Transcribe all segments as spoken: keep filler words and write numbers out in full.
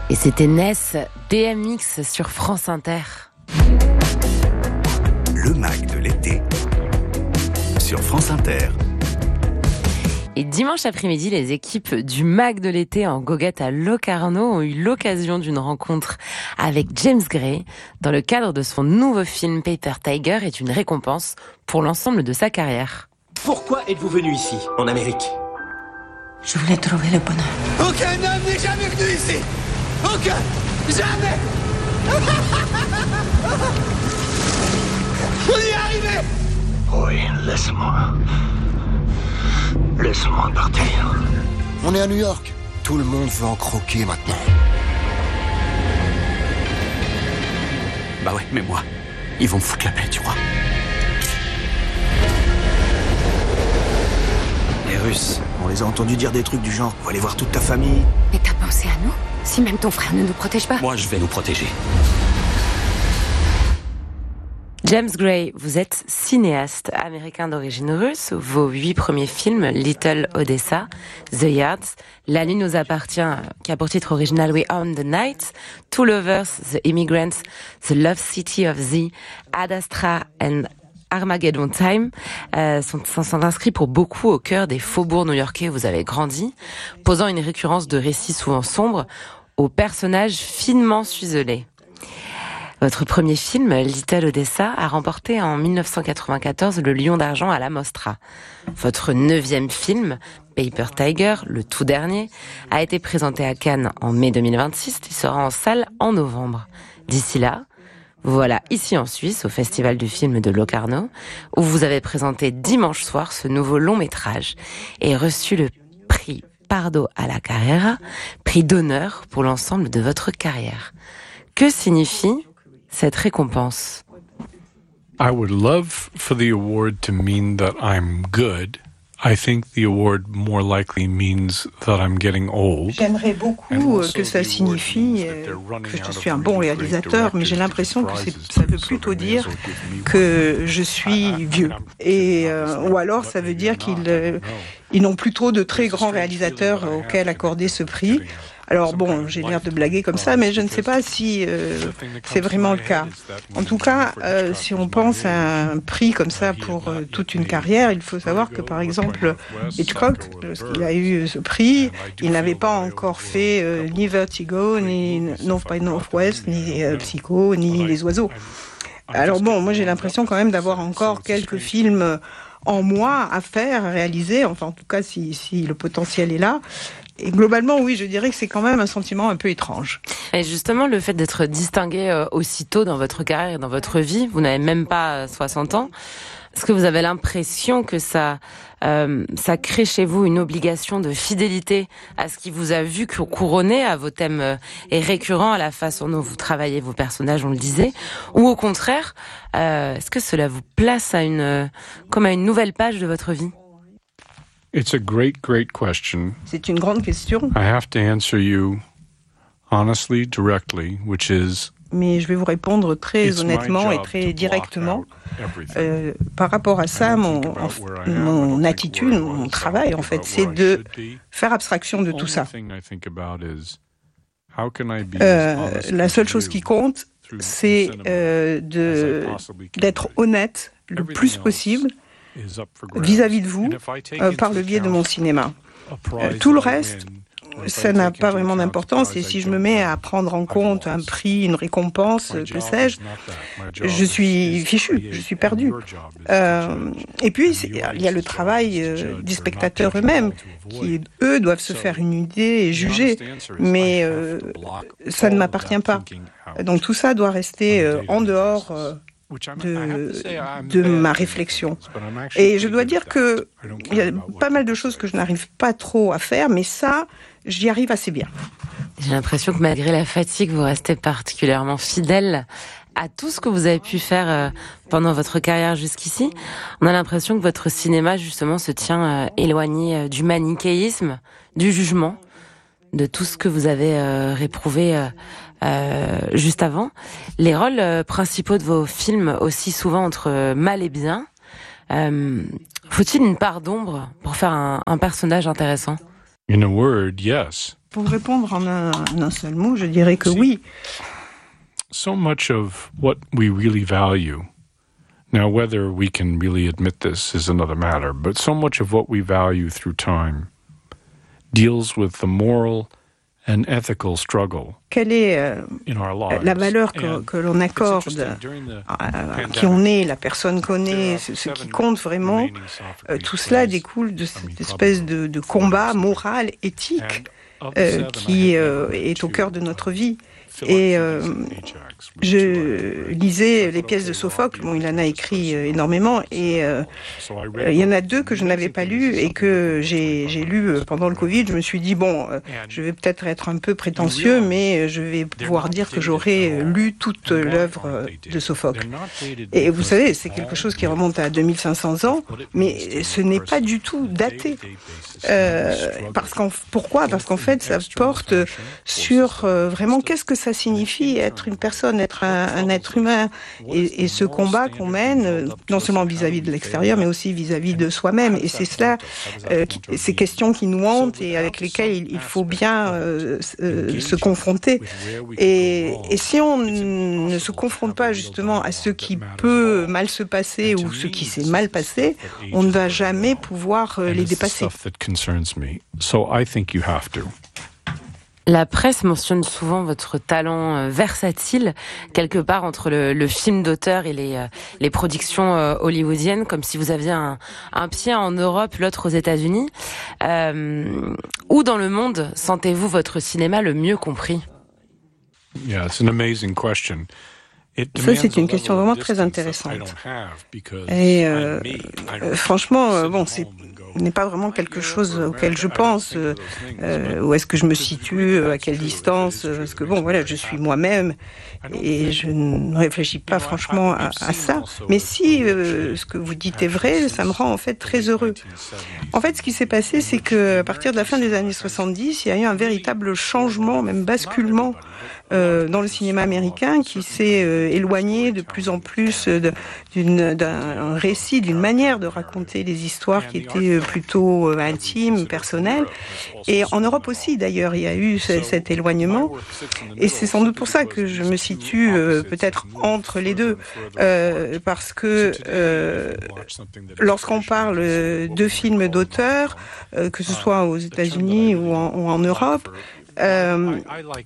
Et c'était Ness, D M X sur France Inter. Le Mag de l'été sur France Inter. Et dimanche après-midi, les équipes du Mag de l'été en goguette à Locarno ont eu l'occasion d'une rencontre avec James Gray dans le cadre de son nouveau film Paper Tiger est une récompense pour l'ensemble de sa carrière. Pourquoi êtes-vous venu ici, en Amérique ? Je voulais trouver le bonheur. Aucun homme n'est jamais venu ici. Aucun. Jamais. On y est arrivé. Oui, laisse-moi. Laisse-moi partir. On est à New York. Tout le monde veut en croquer maintenant. Bah ouais, mais moi, ils vont me foutre la paix, tu crois ? Les Russes, on les a entendus dire des trucs du genre. On va aller voir toute ta famille. Mais t'as pensé à nous ? Si même ton frère ne nous protège pas. Moi, je vais nous protéger. James Gray, vous êtes cinéaste américain d'origine russe. Vos huit premiers films, Little Odessa, The Yards, La nuit nous appartient, qui a pour titre original We Own the Night, Two Lovers, The Immigrants, The Love City of Z, Ad Astra and Armageddon Time, euh, sont, sont inscrits pour beaucoup au cœur des faubourgs new-yorkais où vous avez grandi, posant une récurrence de récits souvent sombres aux personnages finement ciselés. Votre premier film, Little Odessa, a remporté en dix-neuf cent quatre-vingt-quatorze le Lion d'argent à la Mostra. Votre neuvième film, Paper Tiger, le tout dernier, a été présenté à Cannes en mai deux mille vingt-six. Il sera en salle en novembre. D'ici là, vous voilà ici en Suisse, au Festival du film de Locarno, où vous avez présenté dimanche soir ce nouveau long métrage et reçu le prix Pardo alla Carrera, prix d'honneur pour l'ensemble de votre carrière. Que signifie cette récompense? I would love for the award to mean that I'm good. I think the award more likely means that I'm getting old. J'aimerais beaucoup que ça signifie que je suis un bon réalisateur, mais j'ai l'impression que c'est, ça veut plutôt dire que je suis vieux. Et euh, ou alors ça veut dire qu'ils euh, ils n'ont plus trop de très grands réalisateurs auxquels accorder ce prix. Alors bon, j'ai l'air de blaguer comme ça, mais je ne sais pas si euh, c'est vraiment le cas. En tout cas, euh, si on pense à un prix comme ça pour euh, toute une carrière, il faut savoir que par exemple, Hitchcock, lorsqu'il a eu ce prix, il n'avait pas encore fait euh, ni Vertigo, ni North by Northwest, ni euh, Psycho, ni Les Oiseaux. Alors bon, moi j'ai l'impression quand même d'avoir encore quelques films en moi à faire, à réaliser, enfin en tout cas si, si le potentiel est là. Et globalement, oui, je dirais que c'est quand même un sentiment un peu étrange. Et justement, le fait d'être distingué euh, aussitôt dans votre carrière et dans votre vie, vous n'avez même pas soixante ans, est-ce que vous avez l'impression que ça, euh, ça crée chez vous une obligation de fidélité à ce qui vous a vu couronner, à vos thèmes euh, et récurrents, à la façon dont vous travaillez vos personnages, on le disait, ou au contraire, euh, est-ce que cela vous place à une, euh, comme à une nouvelle page de votre vie? It's a great, great question. C'est une grande question. I have to answer you honestly, directly, which is... Mais je vais vous répondre très honnêtement et très directement. Euh, par rapport à ça, mon, mon attitude, mon travail, en fait, c'est de faire abstraction de tout ça. Euh, la seule chose qui compte, c'est euh, de, d'être honnête le plus possible vis-à-vis de vous, euh, par le biais de mon cinéma. Euh, tout le reste, ça n'a pas vraiment d'importance, et si je me mets à prendre en compte un prix, une récompense, que sais-je, je suis fichu, je suis perdu. Euh, et puis, il y a le travail euh, des spectateurs eux-mêmes, qui, eux, doivent se faire une idée et juger, mais euh, ça ne m'appartient pas. Donc tout ça doit rester euh, en dehors euh, De, de ma réflexion. Et je dois dire que il y a pas mal de choses que je n'arrive pas trop à faire, mais ça, j'y arrive assez bien. J'ai l'impression que malgré la fatigue, vous restez particulièrement fidèle à tout ce que vous avez pu faire pendant votre carrière jusqu'ici. On a l'impression que votre cinéma, justement, se tient éloigné du manichéisme, du jugement, de tout ce que vous avez réprouvé Euh, juste avant. Les rôles euh, principaux de vos films oscillent souvent entre mal et bien. Euh, faut-il une part d'ombre pour faire un, un personnage intéressant ? In a word, yes. Pour répondre en un, en un seul mot, je dirais que oui. So much of what we really value, now whether we can really admit this is another matter, but so much of what we value through time deals with the moral and ethical struggle. Quelle est euh, la valeur que, que l'on accorde à, à qui on est, la personne qu'on est, ce, ce qui compte vraiment, euh, tout cela découle de cette espèce de, de combat moral, éthique, euh, qui euh, est au cœur de notre vie. Et euh, je lisais les pièces de Sophocle, bon, il en a écrit euh, énormément, et euh, euh, il y en a deux que je n'avais pas lues et que j'ai, j'ai lues pendant le Covid. Je me suis dit, bon, euh, je vais peut-être être un peu prétentieux, mais je vais pouvoir dire que j'aurais lu toute l'œuvre de Sophocle. Et vous savez, c'est quelque chose qui remonte à deux mille cinq cents ans, mais ce n'est pas du tout daté. Euh, parce qu'en, pourquoi ? Parce qu'en fait, ça porte sur euh, vraiment qu'est-ce que ça signifie être une personne, être un, un être humain, et, et ce combat qu'on mène, non seulement vis-à-vis de l'extérieur, mais aussi vis-à-vis de soi-même. Et c'est cela, euh, qui, ces questions qui nous hantent et avec lesquelles il, il faut bien euh, euh, se confronter. Et, et si on ne se confronte pas justement à ce qui peut mal se passer ou ce qui s'est mal passé, on ne va jamais pouvoir euh, les dépasser. La presse mentionne souvent votre talent euh, versatile, quelque part entre le, le film d'auteur et les, euh, les productions euh, hollywoodiennes, comme si vous aviez un, un pied en Europe, l'autre aux États-Unis. Euh, où dans le monde sentez-vous votre cinéma le mieux compris ? Yeah, it's an amazing question. Ça, c'est une question vraiment très intéressante. Et euh, euh, franchement, euh, bon, c'est n'est pas vraiment quelque chose auquel je pense. Euh, euh, où est-ce que je me situe, à quelle distance ? Parce que bon, voilà, je suis moi-même et je ne réfléchis pas franchement à, à ça. Mais si euh, ce que vous dites est vrai, ça me rend en fait très heureux. En fait, ce qui s'est passé, c'est que à partir de la fin des années soixante-dix, il y a eu un véritable changement, même basculement, Euh, dans le cinéma américain, qui s'est euh, éloigné de plus en plus de, d'une, d'un récit, d'une manière de raconter les histoires qui étaient euh, plutôt euh, intimes, personnelles. Et en Europe aussi, d'ailleurs, il y a eu ce, cet éloignement. Et c'est sans doute pour ça que je me situe euh, peut-être entre les deux. Euh, parce que euh, lorsqu'on parle de films d'auteur, euh, que ce soit aux États-Unis ou en, ou en Europe, euh,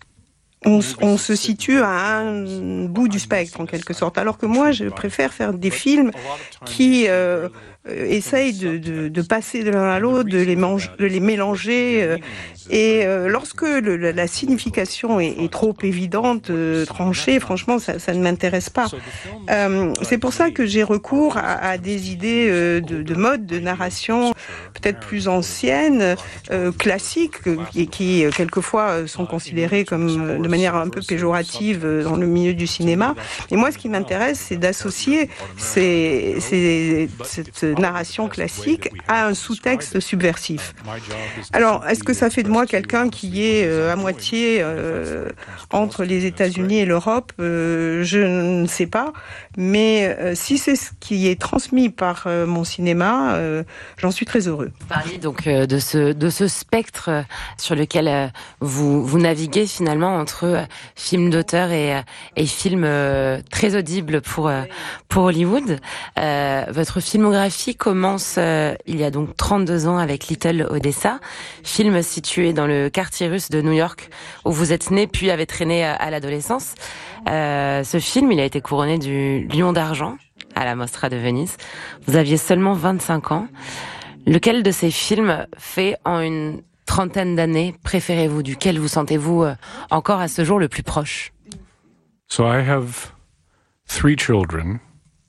On, on se situe à un bout du spectre, en quelque sorte. Alors que moi, je préfère faire des films qui euh, essayent de, de, de passer de l'un à l'autre, de les, mange, de les mélanger. Euh, et euh, lorsque le, la signification est, est trop évidente, euh, tranchée, franchement, ça, ça ne m'intéresse pas. Euh, c'est pour ça que j'ai recours à, à des idées euh, de, de mode, de narration peut-être plus anciennes, euh, classiques, et qui, euh, quelquefois, sont considérées comme euh, de manière un peu péjorative euh, dans le milieu du cinéma. Et moi, ce qui m'intéresse, c'est d'associer ces, ces, cette narration classique à un sous-texte subversif. Alors, est-ce que ça fait de moi quelqu'un qui est euh, à moitié euh, entre les États-Unis et l'Europe ? euh, Je ne sais pas. Mais euh, si c'est ce qui est transmis par euh, mon cinéma, euh, j'en suis très heureux. Vous parliez donc euh, de ce de ce spectre euh, sur lequel euh, vous vous naviguez finalement entre euh, films d'auteur et euh, et films euh, très audibles pour euh, pour Hollywood. Euh, votre filmographie commence euh, il y a donc trente-deux ans avec Little Odessa, film situé dans le quartier russe de New York où vous êtes né puis avez traîné à, à l'adolescence. Euh, ce film, il a été couronné du Lion d'argent à la Mostra de Venise. Vous aviez seulement vingt-cinq ans. Lequel de ces films fait en une trentaine d'années préférez-vous ? Duquel vous sentez-vous encore à ce jour le plus proche ? So I have three children.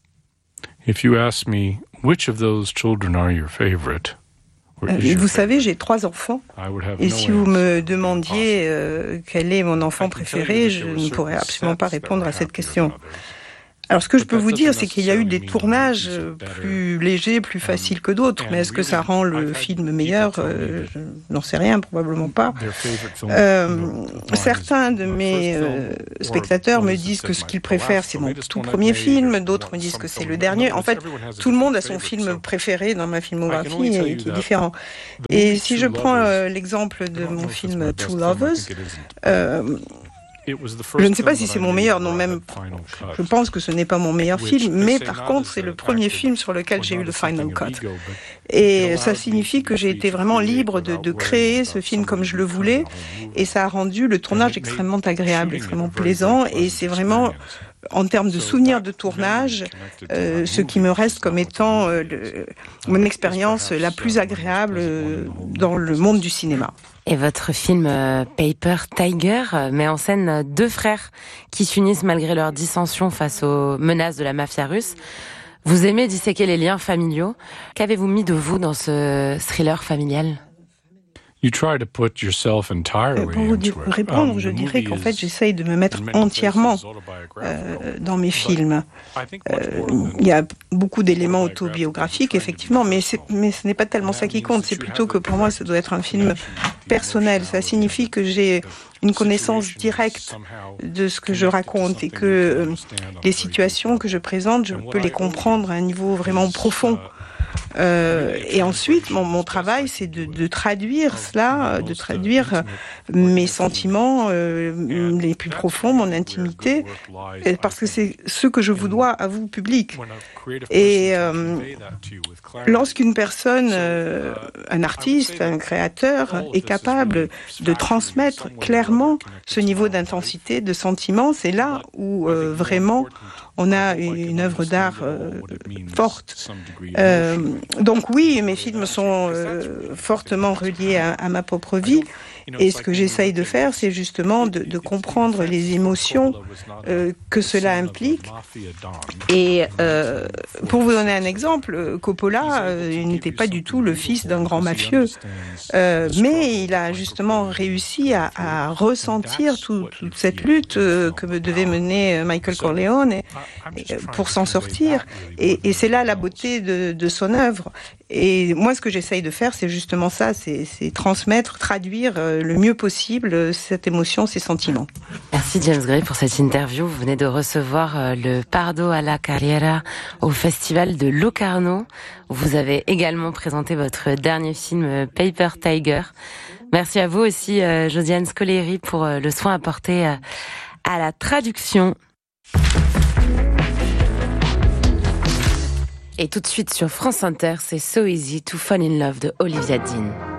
If you ask me which of those children are your favorite, Euh, vous savez, j'ai trois enfants, et si vous me demandiez euh, quel est mon enfant préféré, je ne pourrais absolument pas répondre à cette question. Alors, ce que je peux vous dire, c'est qu'il y a eu des tournages plus légers, plus faciles que d'autres. Mais est-ce que ça rend le film meilleur ? euh, Je n'en sais rien, probablement pas. Euh, certains de mes euh, spectateurs me disent que ce qu'ils préfèrent, c'est mon tout premier film. D'autres me disent que c'est le dernier. En fait, tout le monde a son film préféré dans ma filmographie et qui est différent. Et si je prends euh, l'exemple de mon film Two Lovers, euh, je ne sais pas si c'est mon meilleur, non, même, je pense que ce n'est pas mon meilleur film, mais par contre, c'est le premier film sur lequel j'ai eu le final cut. Et ça signifie que j'ai été vraiment libre de, de créer ce film comme je le voulais, et ça a rendu le tournage extrêmement agréable, extrêmement plaisant, et c'est vraiment, en termes de souvenirs de tournage, euh, ce qui me reste comme étant euh, le, mon expérience la plus agréable euh, dans le monde du cinéma. Et votre film euh, Paper Tiger euh, met en scène euh, deux frères qui s'unissent malgré leurs dissensions face aux menaces de la mafia russe. Vous aimez disséquer les liens familiaux. Qu'avez-vous mis de vous dans ce thriller familial ? You try to put yourself entirely Pour vous dire, répondre, je dirais qu'en fait, j'essaye de me mettre entièrement euh, dans mes films. Euh, il y a beaucoup d'éléments autobiographiques, effectivement, mais, c'est, mais ce n'est pas tellement ça qui compte. C'est plutôt que pour moi, ça doit être un film personnel. Ça signifie que j'ai une connaissance directe de ce que je raconte et que euh, les situations que je présente, je peux les comprendre à un niveau vraiment profond. Euh, et ensuite, mon, mon travail, c'est de, de traduire cela, de traduire mes sentiments euh, les plus profonds, mon intimité, parce que c'est ce que je vous dois à vous, public. Et euh, lorsqu'une personne, euh, un artiste, un créateur, est capable de transmettre clairement ce niveau d'intensité, de sentiment, c'est là où euh, vraiment on a une œuvre d'art euh, forte. Euh, donc oui, mes films sont euh, fortement reliés à, à ma propre vie. Et ce que j'essaye de faire, c'est justement de, de comprendre les émotions euh, que cela implique. Et euh, pour vous donner un exemple, Coppola, euh, il n'était pas du tout le fils d'un grand mafieux, euh, mais il a justement réussi à, à ressentir tout, toute cette lutte euh, que devait mener Michael Corleone et, et, pour s'en sortir. Et, et c'est là la beauté de, de son œuvre. Et moi, ce que j'essaye de faire, c'est justement ça, c'est, c'est transmettre, traduire euh, le mieux possible cette émotion, ces sentiments. Merci James Gray pour cette interview. Vous venez de recevoir euh, le Pardo alla Carriera au festival de Locarno. Vous avez également présenté votre dernier film euh, Paper Tiger. Merci à vous aussi, euh, Josiane Scoleri, pour euh, le soin apporté euh, à la traduction. Et tout de suite sur France Inter, c'est So Easy to Fall in Love de Olivia Dean.